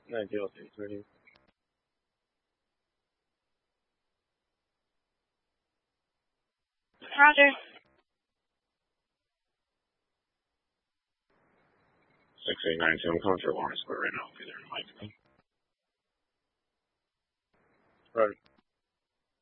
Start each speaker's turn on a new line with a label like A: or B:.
A: 9-3.
B: Roger.
A: 6892, I'm coming for Lawrence Square right now. I'll be there in 5 minutes. Right.